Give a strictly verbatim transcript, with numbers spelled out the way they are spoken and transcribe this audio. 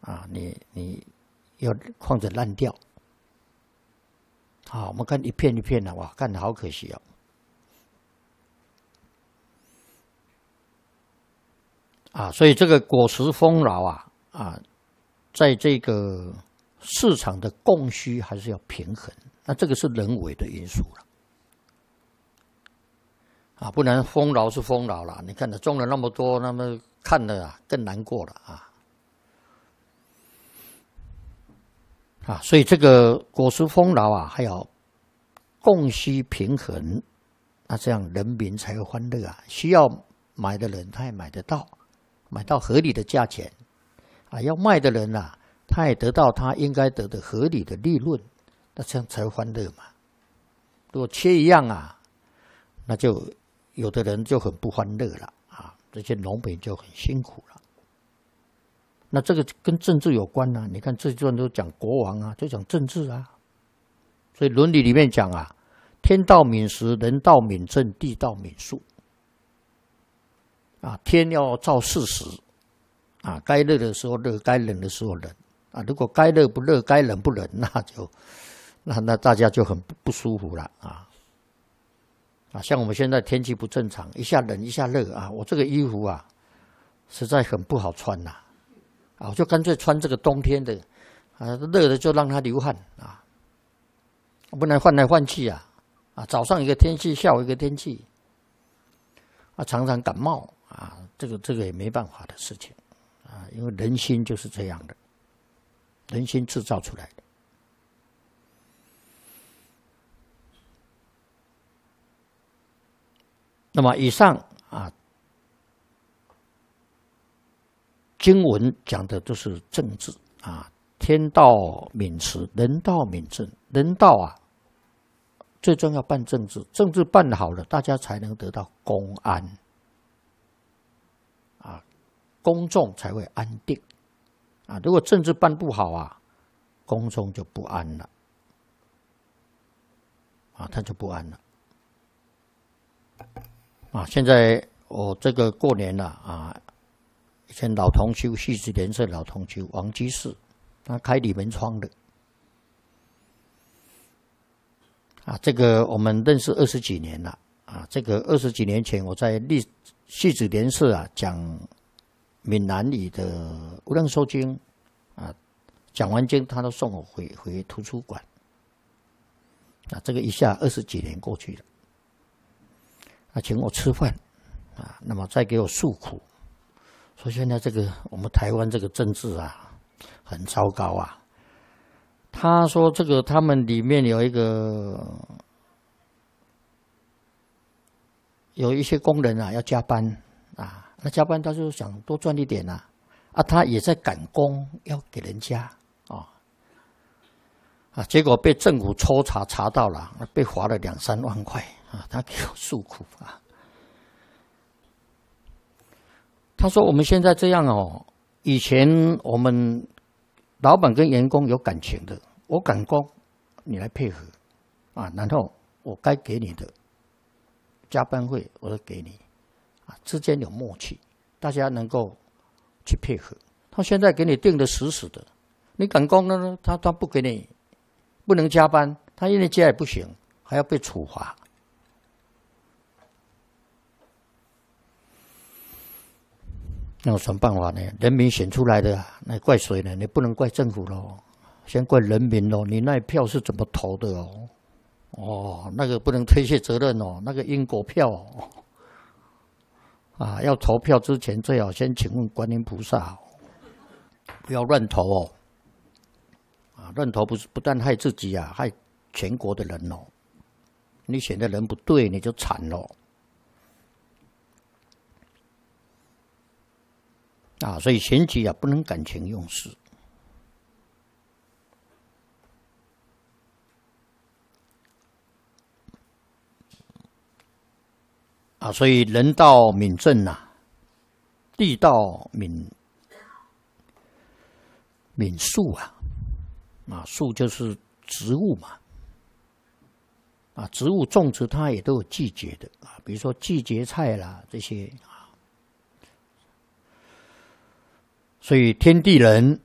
啊，你你要况者烂掉。好，我们看一片一片的，哇，看得好可惜哦。啊，所以这个果实丰饶啊啊，在这个市场的供需还是要平衡，那这个是人为的因素了。啊，不然丰饶是丰饶了，你看的种了那么多，那么看了啊更难过了啊。啊，所以这个果实丰饶啊，还有供需平衡，那这样人民才会欢乐啊。需要买的人他也买得到，买到合理的价钱啊；要卖的人啊，他也得到他应该得的合理的利润，那这样才会欢乐嘛。如果缺一样啊，那就有的人就很不欢乐了啊，这些农民就很辛苦了。那这个跟政治有关啊，你看这段都讲国王啊，就讲政治啊。所以伦理里面讲啊，天道敏时，人道敏政，地道敏术。啊，天要照事实，啊，该热的时候热，该冷的时候冷。啊，如果该热不热，该冷不冷，那就那那大家就很不舒服了啊。啊，像我们现在天气不正常，一下冷一下热啊，我这个衣服啊，实在很不好穿呐。啊，我就干脆穿这个冬天的，啊，热的就让它流汗啊，不能换来换去啊，啊，早上一个天气，下午一个天气，啊，常常感冒啊，这个这个也没办法的事情啊，因为人心就是这样的，人心制造出来的。那么以上啊。经文讲的都是政治啊，天道敏时，人道敏政。人道啊，最重要办政治，政治办好了，大家才能得到公安啊，公众才会安定啊。如果政治办不好啊，公众就不安了啊，他就不安了啊。现在我这个过年了啊。以前老同修，戏子联社老同修王居士，他开李门窗的啊，这个我们认识二十几年了啊。这个二十几年前，我在历戏子联社啊讲闽南语的《无量寿经》啊，讲完经他都送我回回图书馆啊。这个一下二十几年过去了，啊，请我吃饭啊，那么再给我诉苦。说现在这个我们台湾这个政治啊，很糟糕啊。他说这个他们里面有一个有一些工人啊要加班啊，那加班他就想多赚一点啊，啊他也在赶工要给人家啊，啊结果被政府抽查查到了，被罚了两三万块啊，他给我诉苦啊。他说：“我们现在这样哦，以前我们老板跟员工有感情的，我赶工，你来配合，啊，然后我该给你的加班费我都给你，啊，之间有默契，大家能够去配合。他现在给你定的死死的，你赶工呢，他他不给你，不能加班，他因为加也不行，还要被处罚。”那有什么办法呢？人民选出来的、啊，那怪谁呢？你不能怪政府咯，先怪人民咯。你那票是怎么投的哦？哦，那个不能推卸责任哦，那个因果票哦，啊，要投票之前最好先请问观音菩萨、哦，不要乱投哦。啊，乱投不是不但害自己啊，害全国的人哦。你选的人不对，你就惨了。啊，所以选举啊，不能感情用事。啊，所以人道敏政呐、啊，地道敏敏术啊，啊，术就是植物嘛，啊，植物种植它也都有季节的啊，比如说季节菜啦这些。所以天地人